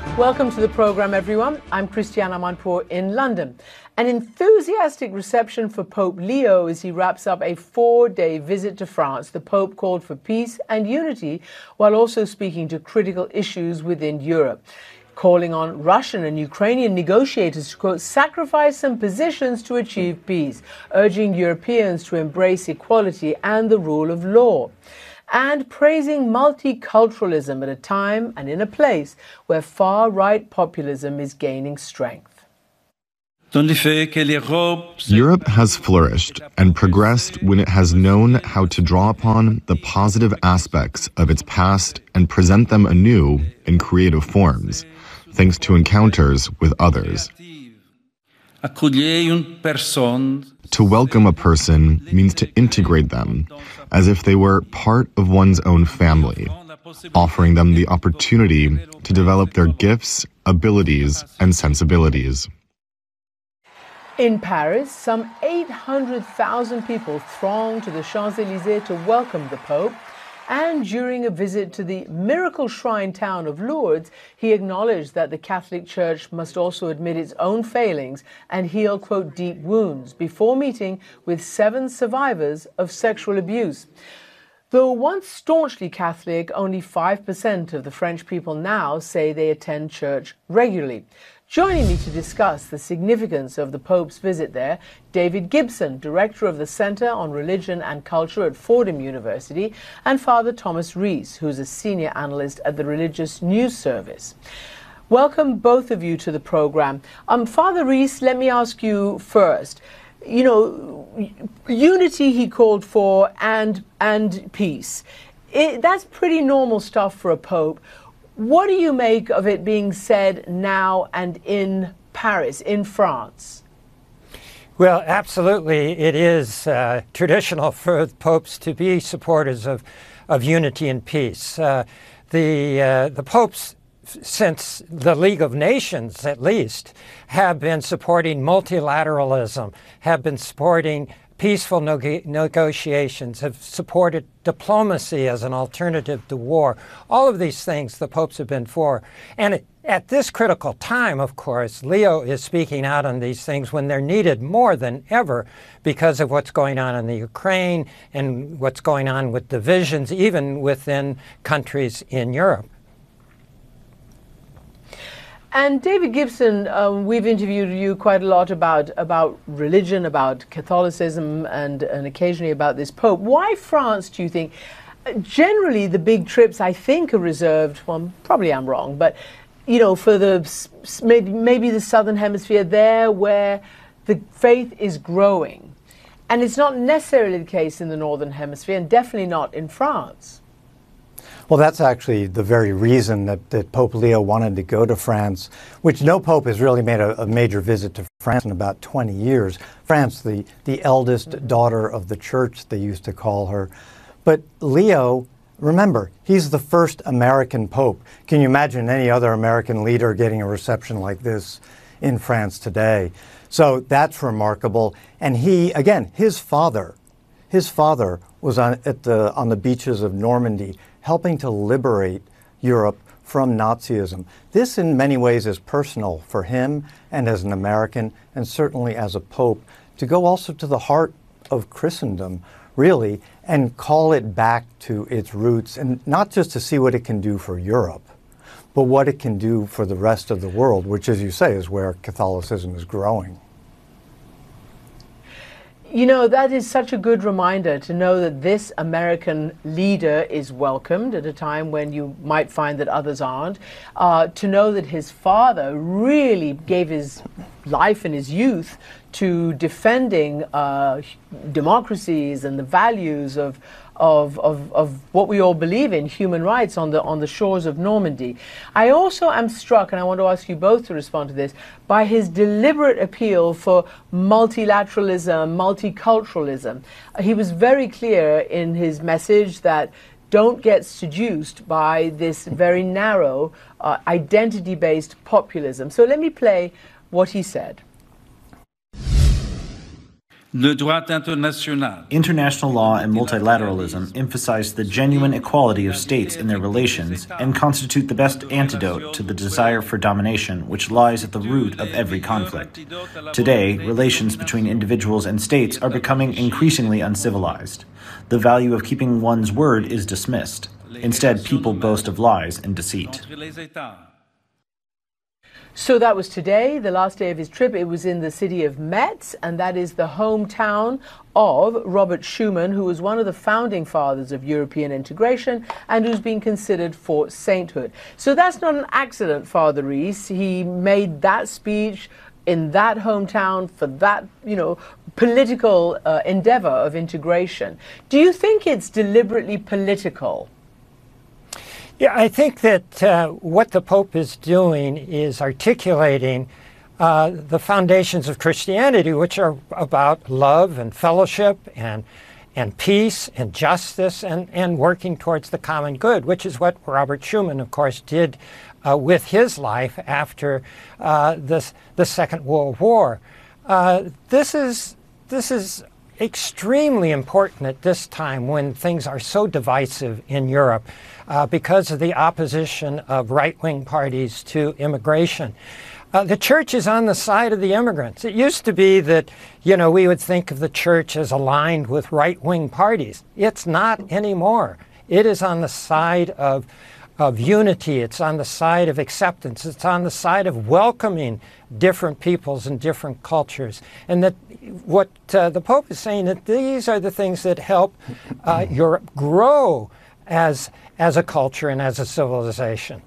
Welcome to the program, everyone. I'm Christiane Amanpour in London. An enthusiastic reception for Pope Leo as he wraps up a 4-day visit to France. The Pope called for peace and unity while also speaking to critical issues within Europe, calling on Russian and Ukrainian negotiators to, quote, sacrifice some positions to achieve peace, urging Europeans to embrace equality and the rule of law, and praising multiculturalism at a time and in a place where far-right populism is gaining strength. Europe has flourished and progressed when it has known how to draw upon the positive aspects of its past and present them anew in creative forms, thanks to encounters with others. To welcome a person means to integrate them as if they were part of one's own family, offering them the opportunity to develop their gifts, abilities, and sensibilities. In Paris, some 800,000 people thronged to the Champs-Élysées to welcome the Pope. And during a visit to the miracle shrine town of Lourdes, he acknowledged that the Catholic Church must also admit its own failings and heal, quote, deep wounds before meeting with 7 survivors of sexual abuse. Though once staunchly Catholic, only 5% of the French people now say they attend church regularly. Joining me to discuss the significance of the Pope's visit there, David Gibson, Director of the Center on Religion and Culture at Fordham University, and Father Thomas Rees, who's a senior analyst at the Religious News Service. Welcome both of you to the program. Father Rees, let me ask you first. You know, unity he called for and peace. That's pretty normal stuff for a pope. What do you make of it being said now and in Paris, in France? Well, absolutely, it is traditional for popes to be supporters of unity and peace. The popes, since the League of Nations at least, have been supporting multilateralism, have been supporting peaceful negotiations, have supported diplomacy as an alternative to war. All of these things the popes have been for. And at this critical time, of course, Leo is speaking out on these things when they're needed more than ever because of what's going on in the Ukraine and what's going on with divisions, even within countries in Europe. And David Gibson, we've interviewed you quite a lot about religion, about Catholicism, and occasionally about this Pope. Why France, do you think? Generally, the big trips, I think, are reserved, well, probably I'm wrong, but, you know, for the maybe the Southern Hemisphere, there where the faith is growing. And it's not necessarily the case in the Northern Hemisphere, and definitely not in France. Well, that's actually the very reason that Pope Leo wanted to go to France, which no pope has really made a major visit to France in about 20 years. France, the eldest daughter of the church, they used to call her. But Leo, remember, he's the first American pope. Can you imagine any other American leader getting a reception like this in France today? So that's remarkable. And he, again, his father was on the beaches of Normandy, helping to liberate Europe from Nazism. This in many ways is personal for him and as an American and certainly as a pope, to go also to the heart of Christendom, really, and call it back to its roots, and not just to see what it can do for Europe, but what it can do for the rest of the world, which, as you say, is where Catholicism is growing. You know, that is such a good reminder to know that this American leader is welcomed at a time when you might find that others aren't. To know that his father really gave his life and his youth to defending democracies and the values of what we all believe in, human rights, on the shores of Normandy. I also am struck, and I want to ask you both to respond to this, by his deliberate appeal for multilateralism, multiculturalism. He was very clear in his message that don't get seduced by this very narrow identity-based populism. So let me play what he said. International law and multilateralism emphasize the genuine equality of states in their relations and constitute the best antidote to the desire for domination which lies at the root of every conflict. Today, relations between individuals and states are becoming increasingly uncivilized. The value of keeping one's word is dismissed. Instead, people boast of lies and deceit. So that was today, the last day of his trip. It was in the city of Metz, and that is the hometown of Robert Schuman, who was one of the founding fathers of European integration and who's been considered for sainthood. So that's not an accident, Father Rees. He made that speech in that hometown for that, political endeavor of integration. Do you think it's deliberately political? Yeah, I think that what the Pope is doing is articulating the foundations of Christianity, which are about love and fellowship and peace and justice and working towards the common good, which is what Robert Schuman, of course, did with his life after the Second World War. This is extremely important at this time when things are so divisive in Europe because of the opposition of right-wing parties to immigration. The church is on the side of the immigrants. It used to be that, we would think of the church as aligned with right-wing parties. It's not anymore. It is on the side of unity. It's on the side of acceptance. It's on the side of welcoming different peoples and different cultures. And that what the Pope is saying, that these are the things that help Europe grow as a culture and as a civilization.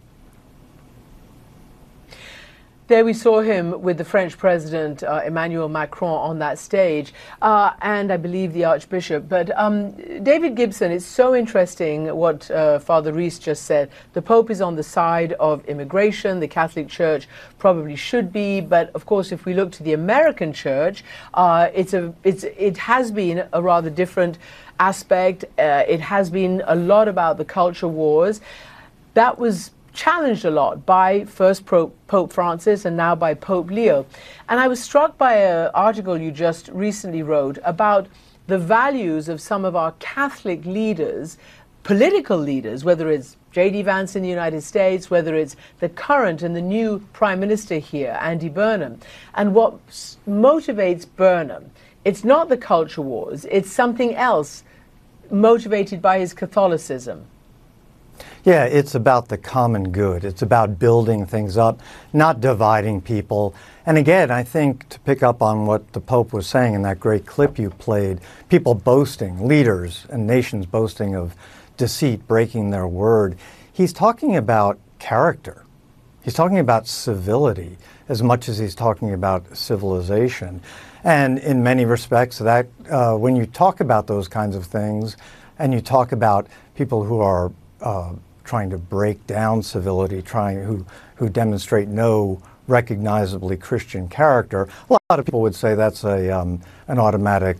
There we saw him with the French President Emmanuel Macron on that stage, and I believe the Archbishop. But David Gibson, it's so interesting what Father Rees just said. The Pope is on the side of immigration. The Catholic Church probably should be, but of course, if we look to the American Church, it has been a rather different aspect. It has been a lot about the culture wars. That was challenged a lot by first Pope Francis and now by Pope Leo. And I was struck by an article you just recently wrote about the values of some of our Catholic leaders, political leaders, whether it's J.D. Vance in the United States, whether it's the current and the new Prime Minister here, Andy Burnham. And what motivates Burnham, it's not the culture wars, it's something else motivated by his Catholicism. Yeah, it's about the common good. It's about building things up, not dividing people. And again, I think to pick up on what the Pope was saying in that great clip you played, people boasting, leaders and nations boasting of deceit, breaking their word. He's talking about character. He's talking about civility as much as he's talking about civilization. And in many respects, that when you talk about those kinds of things and you talk about people who are trying to break down civility, who demonstrate no recognizably Christian character, a lot of people would say that's an automatic,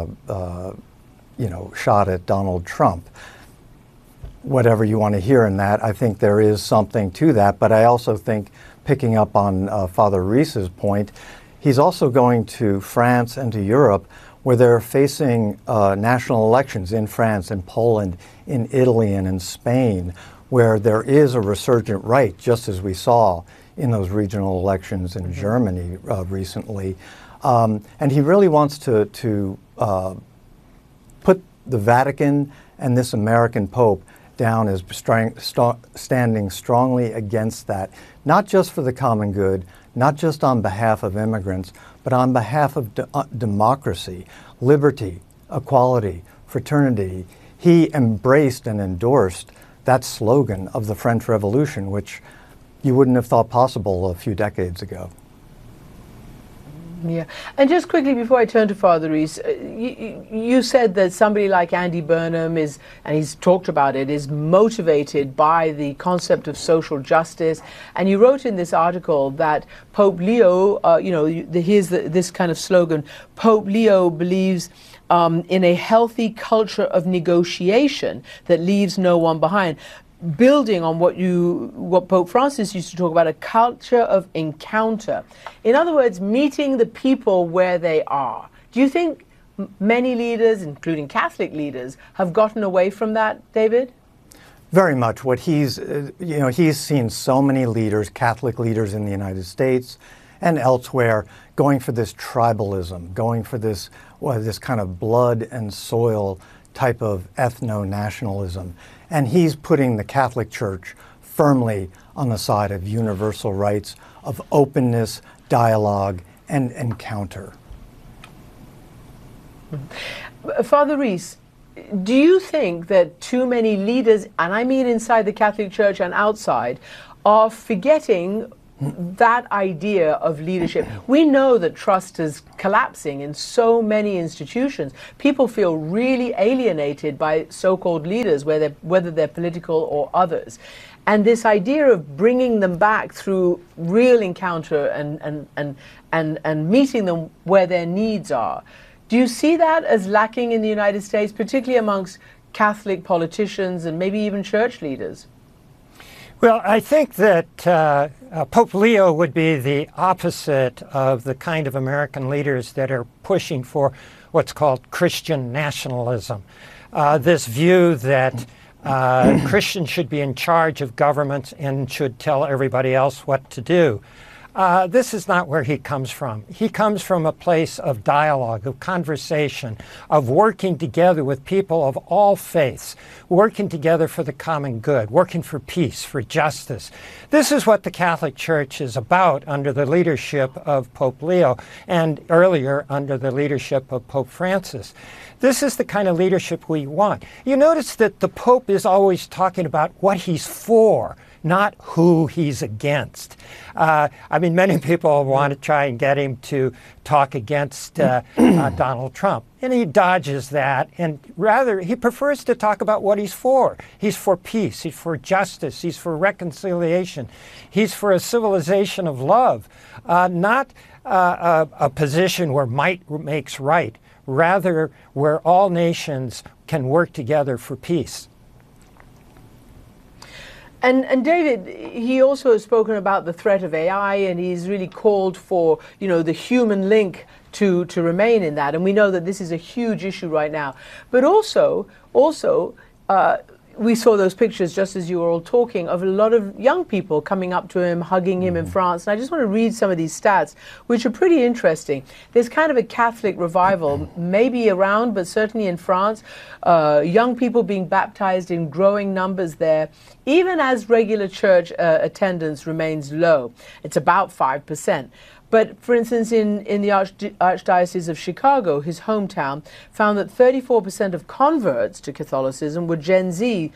shot at Donald Trump. Whatever you want to hear in that, I think there is something to that. But I also think, picking up on Father Rees's point, he's also going to France and to Europe, where they're facing national elections in France, in Poland, in Italy, and in Spain, where there is a resurgent right, just as we saw in those regional elections in Germany recently. And he really wants to put the Vatican and this American Pope down as standing strongly against that, not just for the common good, not just on behalf of immigrants, but on behalf of democracy, liberty, equality, fraternity. He embraced and endorsed that slogan of the French Revolution, which you wouldn't have thought possible a few decades ago. Yeah. And just quickly before I turn to Father Rees, you said that somebody like Andy Burnham is, and he's talked about it, is motivated by the concept of social justice. And you wrote in this article that Pope Leo, here's this kind of slogan, Pope Leo believes in a healthy culture of negotiation that leaves no one behind. Building on what Pope Francis used to talk about, a culture of encounter. In other words, meeting the people where they are. Do you think many leaders, including Catholic leaders, have gotten away from that, David? Very much. What he's seen so many leaders, Catholic leaders in the United States and elsewhere, going for this tribalism, going for this kind of blood and soil type of ethno-nationalism. And he's putting the Catholic Church firmly on the side of universal rights, of openness, dialogue, and encounter. Father Rees, do you think that too many leaders, and I mean inside the Catholic Church and outside, are forgetting that idea of leadership? We know that trust is collapsing in so many institutions. People feel really alienated by so-called leaders, whether they're political or others. And this idea of bringing them back through real encounter and meeting them where their needs are. Do you see that as lacking in the United States, particularly amongst Catholic politicians and maybe even church leaders? Well, I think that Pope Leo would be the opposite of the kind of American leaders that are pushing for what's called Christian nationalism. This view that Christians should be in charge of governments and should tell everybody else what to do. This is not where he comes from. He comes from a place of dialogue, of conversation, of working together with people of all faiths, working together for the common good, working for peace, for justice. This is what the Catholic Church is about under the leadership of Pope Leo and earlier under the leadership of Pope Francis. This is the kind of leadership we want. You notice that the Pope is always talking about what he's for, not who he's against. Many people want to try and get him to talk against Donald Trump, and he dodges that, and rather he prefers to talk about what he's for. He's for peace, he's for justice, he's for reconciliation, he's for a civilization of love, not a position where might makes right, rather where all nations can work together for peace. And David, he also has spoken about the threat of AI, and he's really called for, the human link to remain in that. And we know that this is a huge issue right now. But also, we saw those pictures, just as you were all talking, of a lot of young people coming up to him, hugging him in France. And I just want to read some of these stats, which are pretty interesting. There's kind of a Catholic revival, maybe around, but certainly in France. Young people being baptized in growing numbers there, even as regular church attendance remains low. It's about 5%. But, for instance, in the Archdiocese of Chicago, his hometown, found that 34% of converts to Catholicism were Gen Z,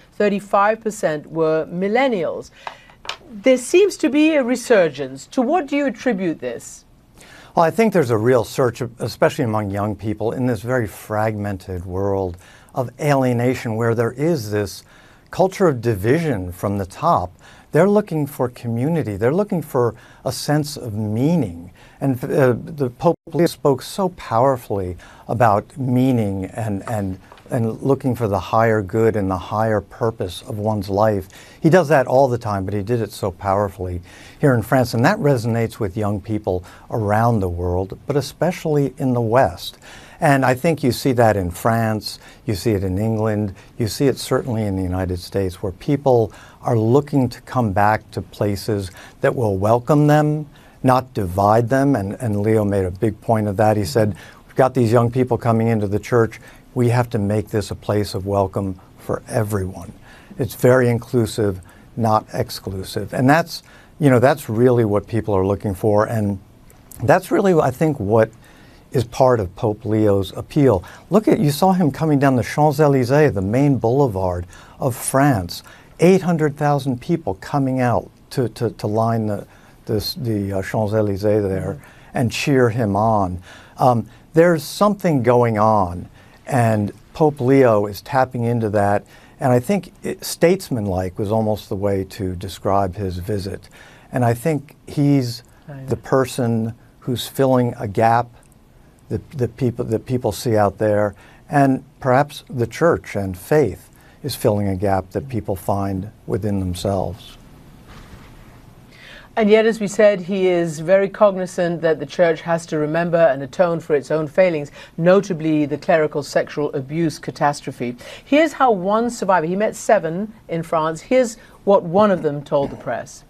35% were millennials. There seems to be a resurgence. To what do you attribute this? Well, I think there's a real search, especially among young people, in this very fragmented world of alienation where there is this culture of division from the top. They're looking for community. They're looking for a sense of meaning. And the Pope Leo spoke so powerfully about meaning and looking for the higher good and the higher purpose of one's life. He does that all the time, but he did it so powerfully here in France. And that resonates with young people around the world, but especially in the West. And I think you see that in France, you see it in England, you see it certainly in the United States, where people are looking to come back to places that will welcome them, not divide them. And Leo made a big point of that. He said, we've got these young people coming into the church. We have to make this a place of welcome for everyone. It's very inclusive, not exclusive. And that's really what people are looking for. And that's really, I think, what is part of Pope Leo's appeal. You saw him coming down the Champs-Élysées, the main boulevard of France. 800,000 people coming out to line the Champs-Élysées there and cheer him on. There's something going on, and Pope Leo is tapping into that. And I think statesmanlike was almost the way to describe his visit. And I think he's the person who's filling a gap that people see out there, and perhaps the church and faith is filling a gap that people find within themselves. And yet, as we said, he is very cognizant that the church has to remember and atone for its own failings, notably the clerical sexual abuse catastrophe. Here's how one survivor, he met 7 in France, here's what one of them told the press.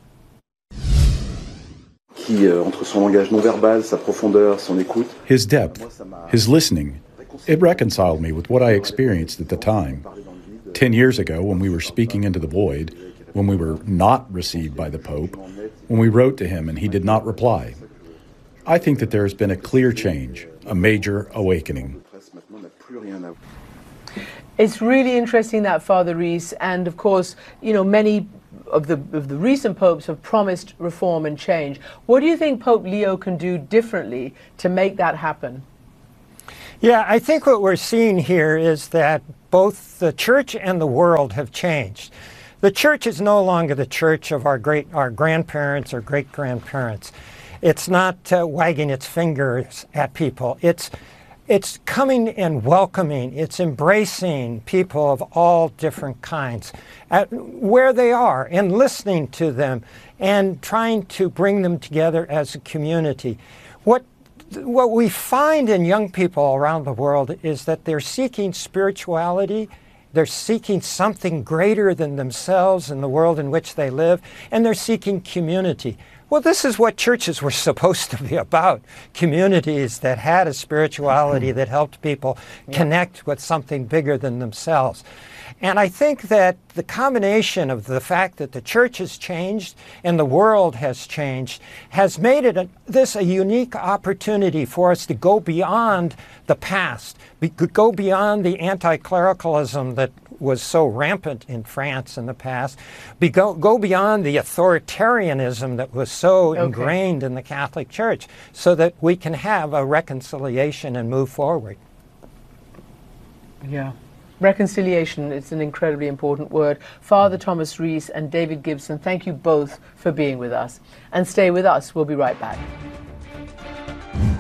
His depth, his listening, it reconciled me with what I experienced at the time. 10 years ago, when we were speaking into the void, when we were not received by the Pope, when we wrote to him and he did not reply. I think that there has been a clear change, a major awakening. It's really interesting that, Father Rees, and of course, you know, many of the recent popes have promised reform and change. What do you think Pope Leo can do differently to make that happen? Yeah, I think what we're seeing here is that both the church and the world have changed. The church is no longer the church of our grandparents or great-grandparents. It's not wagging its fingers at people. It's coming and welcoming. It's embracing people of all different kinds at where they are and listening to them and trying to bring them together as a community. What we find in young people around the world is that they're seeking spirituality. They're seeking something greater than themselves in the world in which they live, and they're seeking community. Well, this is what churches were supposed to be about, communities that had a spirituality that helped people connect with something bigger than themselves. And I think that the combination of the fact that the church has changed and the world has changed has made it a unique opportunity for us to go beyond the past, go beyond the anti-clericalism that was so rampant in France in the past, go beyond the authoritarianism that was so ingrained in the Catholic Church, so that we can have a reconciliation and move forward. Yeah. Reconciliation, it's an incredibly important word. Father Thomas Rees and David Gibson, thank you both for being with us. And stay with us, we'll be right back.